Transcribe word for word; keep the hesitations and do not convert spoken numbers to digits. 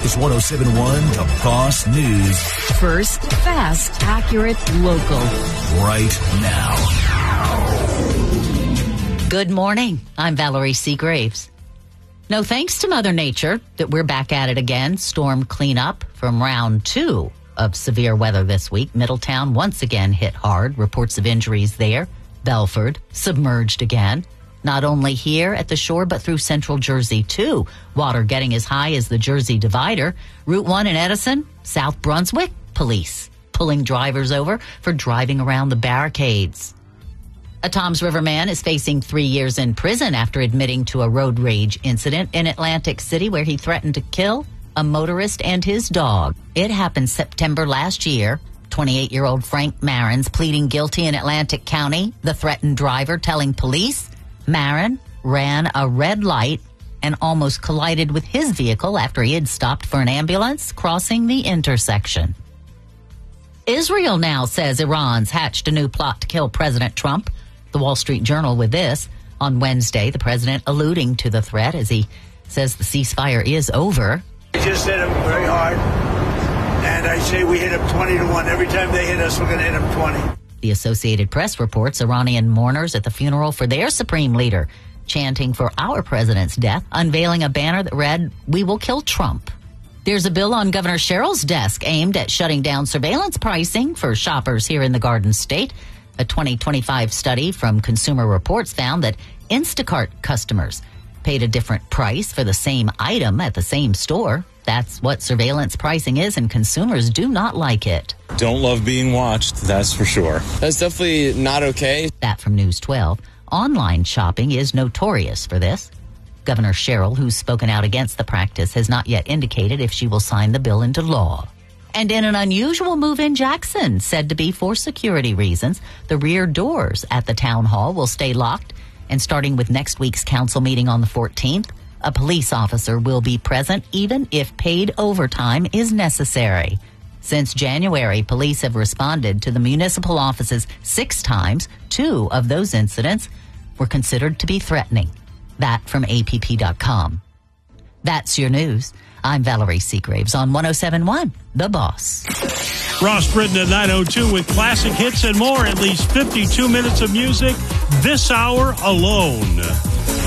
is one oh seven point one The Boss News. First, fast, accurate, local. Right now. Good morning. I'm Valerie Seagraves. No thanks to Mother Nature that we're back at it again. Storm cleanup from round two of severe weather this week. Middletown once again hit hard. Reports of injuries there. Belford submerged again. Not only here at the shore, but through central Jersey, too. Water getting as high as the Jersey Divider. Route one in Edison, South Brunswick, police pulling drivers over for driving around the barricades. A Toms River man is facing three years in prison after admitting to a road rage incident in Atlantic City where he threatened to kill a motorist and his dog. It happened September last year. twenty-eight-year-old Frank Marin's pleading guilty in Atlantic County. The threatened driver telling police Marin ran a red light and almost collided with his vehicle after he had stopped for an ambulance crossing the intersection. Israel now says Iran's hatched a new plot to kill President Trump. The Wall Street Journal with this. On Wednesday, the president alluding to the threat as he says the ceasefire is over. We just hit him very hard, and I say we hit him twenty to one. Every time they hit us, we're going to hit them twenty. The Associated Press reports Iranian mourners at the funeral for their supreme leader, chanting for our president's death, unveiling a banner that read, "We will kill Trump." There's a bill on Governor Sherrill's desk aimed at shutting down surveillance pricing for shoppers here in the Garden State. A twenty twenty-five study from Consumer Reports found that Instacart customers paid a different price for the same item at the same store. That's what surveillance pricing is, and consumers do not like it. Don't love being watched, that's for sure. That's definitely not okay. That from News twelve. Online shopping is notorious for this. Governor Sherrill, who's spoken out against the practice, has not yet indicated if she will sign the bill into law. And in an unusual move in Jackson, said to be for security reasons, the rear doors at the town hall will stay locked. And starting with next week's council meeting on the fourteenth, a police officer will be present even if paid overtime is necessary. Since January, police have responded to the municipal offices six times. Two of those incidents were considered to be threatening. That from A P P dot com. That's your news. I'm Valerie Seagraves on one oh seven point one The Boss. Ross Britton at nine oh two with classic hits and more. At least fifty-two minutes of music this hour alone.